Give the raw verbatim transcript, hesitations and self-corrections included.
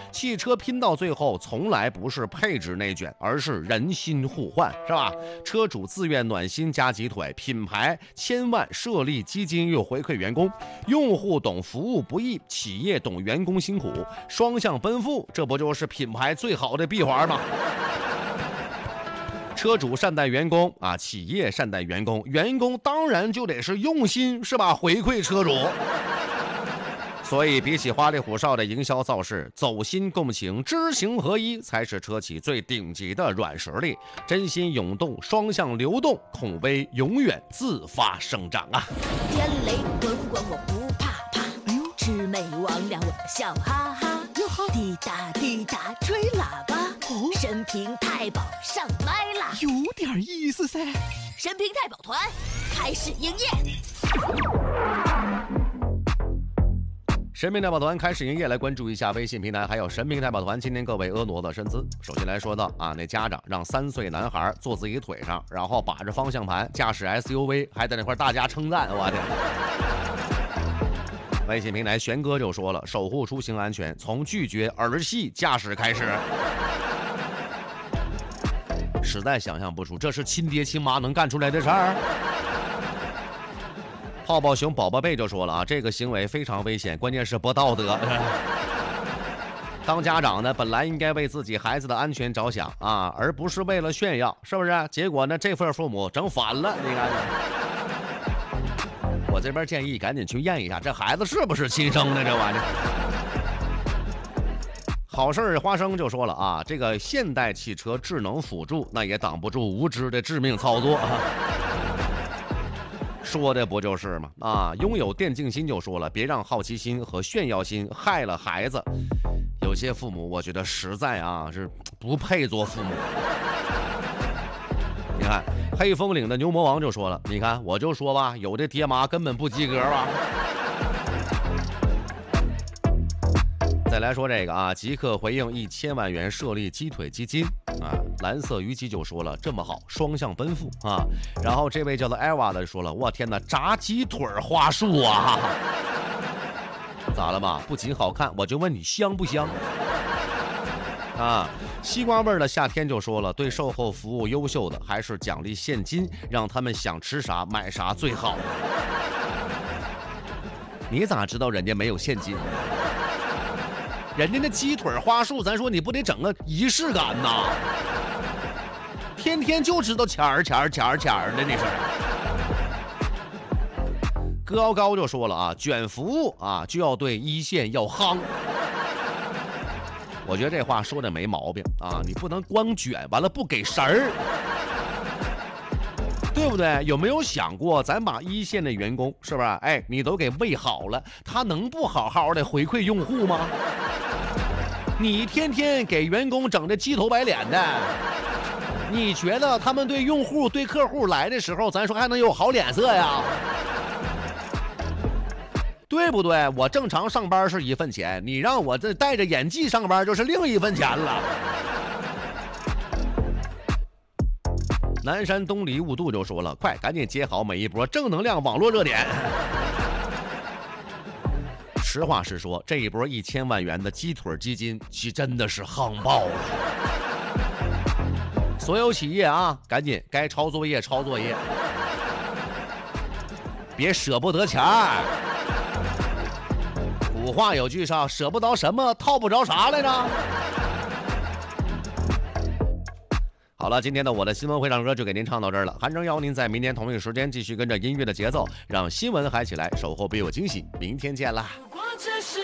汽车拼到最后从来不是配置内卷，而是人心互换，是吧？车主自愿暖心加鸡腿，品牌千万设立基金又回馈员工，用户懂服务不易，企业懂员工辛苦，双向奔赴，这不就是品牌最好的闭环吗？车主善待员工啊，企业善待员工，员工当然就得是用心，是吧？回馈车主。所以比起花里胡哨的营销造势，走心共情，知行合一才是车企最顶级的软实力。真心涌动，双向流动，口碑永远自发生长啊！ 天雷滚滚我不怕怕，哎呦，魑魅魍魉我笑哈哈，滴答滴答吹喇叭，哦，神平太保上麦啦， 有点意思噻。 神平太保团开始营业。 神明太保团开始营业，来关注一下微信平台，还有神明太保团今天各位婀娜的身姿。首先来说到啊，那家长让三岁男孩坐自己腿上，然后把着方向盘驾驶 S U V， 还在那块大家称赞，我天！微信平台玄哥就说了，守护出行安全，从拒绝儿戏驾驶开始。实在想象不出这是亲爹亲妈能干出来的事儿。泡泡熊宝宝贝就说了啊，这个行为非常危险，关键是不道德。当家长呢，本来应该为自己孩子的安全着想啊，而不是为了炫耀，是不是？结果呢，这份父母整反了，你看。我这边建议赶紧去验一下，这孩子是不是亲生的？这玩意儿。好事花生就说了啊，这个现代汽车智能辅助，那也挡不住无知的致命操作。说的不就是吗？啊，拥有电竞心就说了，别让好奇心和炫耀心害了孩子。有些父母我觉得实在啊是不配做父母。你看黑风岭的牛魔王就说了，你看我就说吧，有的爹妈根本不及格吧。再来说这个啊，即刻回应一千万元设立鸡腿基金啊，蓝色虞姬就说了这么好，双向奔赴啊。然后这位叫做艾娃的说了，我天哪，炸鸡腿花束啊！咋了嘛？不仅好看，我就问你香不香？啊，西瓜味的夏天就说了，对售后服务优秀的还是奖励现金，让他们想吃啥买啥最好。你咋知道人家没有现金？人家那鸡腿花束，咱说你不得整个仪式感呐？天天就知道钱儿钱儿钱儿钱儿的，你说。高高就说了啊，卷服务啊就要对一线要夯。我觉得这话说的没毛病啊，你不能光卷完了不给神儿，对不对？有没有想过，咱把一线的员工是不是？哎，你都给喂好了，他能不好好的回馈用户吗？你天天给员工整的鸡头白脸的，你觉得他们对用户对客户来的时候，咱说还能有好脸色呀？对不对？我正常上班是一份钱，你让我这带着演技上班就是另一份钱了。南山东篱雾度就说了，快赶紧接好每一波正能量网络热点。实话实说，这一波一千万元的鸡腿基金其真的是夯爆了。所有企业啊，赶紧该抄作业抄作业，别舍不得钱儿。古话有句啥，舍不着什么套不着啥来着。好了，今天的我的新闻会唱歌就给您唱到这儿了。韩征邀您在明天同一时间继续跟着音乐的节奏，让新闻嗨起来，守候别有惊喜。明天见啦！